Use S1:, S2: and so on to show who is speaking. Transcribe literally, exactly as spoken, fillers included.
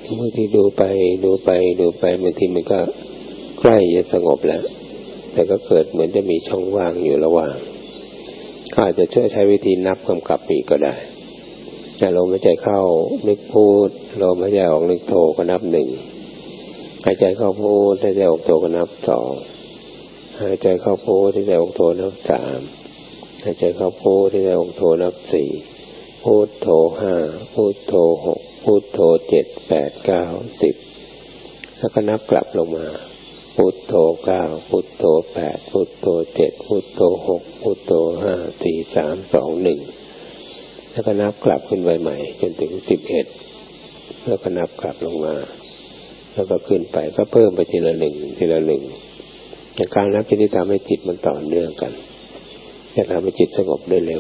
S1: บางทีดูไปดูไปดูไปบางทีมันก็ใกล้จะสงบแล้วแต่ก็เกิดเหมือนจะมีช่องว่างอยู่ระหว่างก็อาจจะช่วยใช้วิธีนับกำกับอีกก็ได้แต่ลมหายใจเข้านึกพูดลมหายใจออกนึกโทก็นับหนึ่งหายใจเข้าพูดหายใจออกโทก็นับสองหายใจเข้าพูดหายใจออกโทนับสามหายใจเข้าพูดหายใจออกโทนับสี่พูดโทห้าพูดโทหกพูดโทเจ็ดแปดเก้าสิบแล้วก็นับกลับลงมาพุทโธเก้าพุทโธแปดพุทโธเจ็ดพุทโธหกพุทโธห้าสี่สามสองหนึ่งแล้วก็นับกลับขึ้นไปใหม่จนถึงสิบเอ็ดแล้วก็นับกลับลงมาแล้วก็ขึ้นไปก็เพิ่มไปทีละหนึ่งทีละหนึ่งการนับจะทำให้จิตมันต่อเนื่องกันจะทำให้จิตสงบได้เร็ว